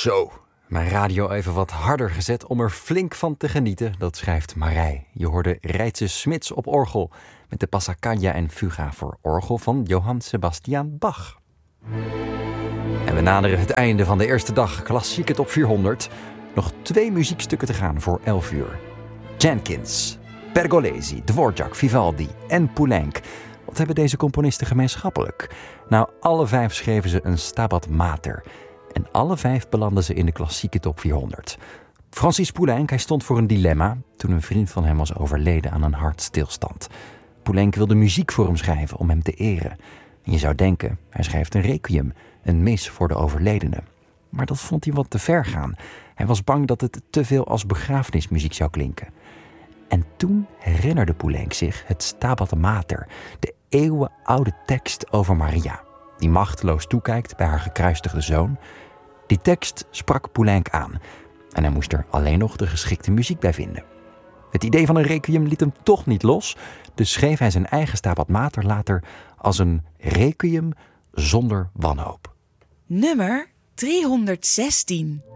Zo, mijn radio even wat harder gezet om er flink van te genieten. Dat schrijft Marij. Je hoorde Reitse Smits op orgel met de Passacaglia en Fuga voor orgel van Johann Sebastian Bach. En we naderen het einde van de eerste dag Klassieke Top 400. Nog 2 muziekstukken te gaan voor 11 uur. Jenkins, Pergolesi, Dvorak, Vivaldi en Poulenc. Wat hebben deze componisten gemeenschappelijk? Nou, alle 5 schreven ze een Stabat Mater. En alle 5 belanden ze in de klassieke top 400. Francis Poulenc, hij stond voor een dilemma toen een vriend van hem was overleden aan een hartstilstand. Poulenc wilde muziek voor hem schrijven om hem te eren. En je zou denken, hij schrijft een requiem, een mis voor de overledene. Maar dat vond hij wat te ver gaan. Hij was bang dat het te veel als begrafenismuziek zou klinken. En toen herinnerde Poulenc zich het Stabat Mater, de eeuwenoude tekst over Maria, die machteloos toekijkt bij haar gekruisigde zoon. Die tekst sprak Poulenc aan en hij moest er alleen nog de geschikte muziek bij vinden. Het idee van een requiem liet hem toch niet los, dus schreef hij zijn eigen Stabat Mater later als een requiem zonder wanhoop. Nummer 316.